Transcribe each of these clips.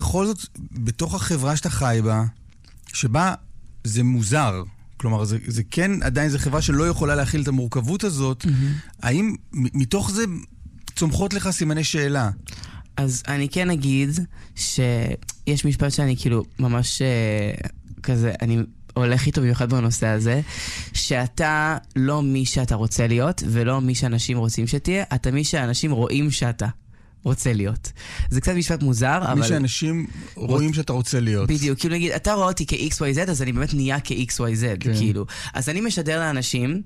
בכל זאת, בתוך החברה שאתה חי בה, שבה זה מוזר, כלומר, זה כן, עדיין זו חברה שלא יכולה להכיל את המורכבות הזאת, האם מתוך זה צומחות לך סימני שאלה? אז אני כן אגיד שיש משפט שאני כאילו ממש כזה, אני הולך איתו במיוחד בנושא הזה, שאתה לא מי שאתה רוצה להיות, ולא מי שאנשים רוצים שתהיה, אתה מי שאנשים רואים שאתה רוצה להיות. זה קצת משפט מוזר, אבל... מי שאנשים רואים שאתה רוצה להיות. בדיוק, כאילו נגיד, אתה רואה אותי כ-XYZ, אז אני באמת נהיה כ-XYZ, כאילו. אז אני משדר לאנשים,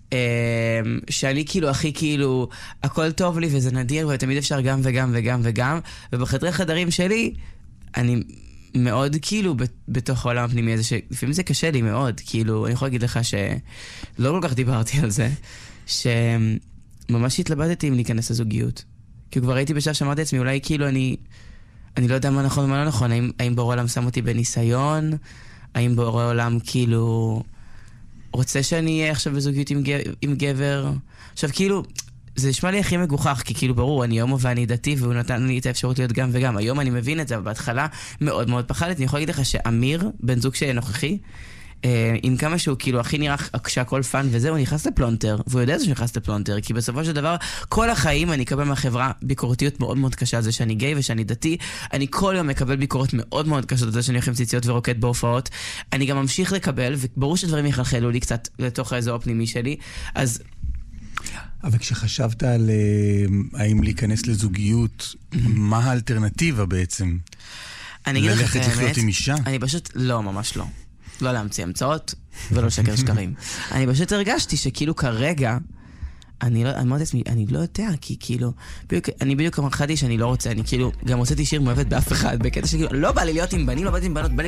שאני כאילו הכי כאילו, הכל טוב לי וזה נדיר, ותמיד אפשר גם וגם וגם וגם, ובחדרי חדרים שלי, אני מאוד כאילו בתוך העולם הפנימי הזה, שלפעמים זה קשה לי מאוד, כאילו, אני יכול להגיד לך שלא כל כך דיברתי על זה, שממש התלבטתי אם להיכנס לזוגיות. כי כבר הייתי בשעה שאמרתי לעצמי, אולי כאילו אני לא יודע מה נכון ומה לא נכון, האם בורא עולם שם אותי בניסיון, האם בורא עולם כאילו רוצה שאני אהיה עכשיו בזוגיות עם גבר. עכשיו כאילו, זה נשמע לי הכי מגוחך, כי כאילו ברור, אני הומו ואני דתי, והוא נתן לי את האפשרות להיות גם וגם. היום אני מבין את זה, אבל בהתחלה מאוד מאוד פחדתי. אני יכול להגיד לך שאמיר, בן זוג שנוכחי, עם כמה שהוא כאילו הכי נראה כשהכל פן וזה, הוא נכנס לפלונטר, והוא יודע שהוא נכנס לפלונטר, כי בסופו של דבר, כל החיים אני אקבל מהחברה ביקורתיות מאוד מאוד קשה על זה שאני גיי ושאני דתי, אני כל יום מקבל ביקורת מאוד מאוד קשה על זה שאני הולך עם ציציות ורוקד בהופעות, אני גם ממשיך לקבל, וברור שדברים יחלחלו לי קצת לתוך האזור הפנימי שלי, אז... אבל כשחשבת על האם להיכנס לזוגיות, מה האלטרנטיבה בעצם? אני אגיד לך ללכת לחיות עם אישה? אני פשוט, לא, ממש לא. לא להמציא המצאות ולא שקר שקרים. אני פשוט הרגשתי שכאילו כרגע, אני אמרתי לעצמי, אני לא יודע, כי כאילו, אני בדיוק אמרתי שאני לא רוצה, אני כאילו, גם הוצאתי שיר מואבת באף אחד, בקטע שכאילו, לא בא לי להיות עם בנים, לא באתי עם בנות, בא לי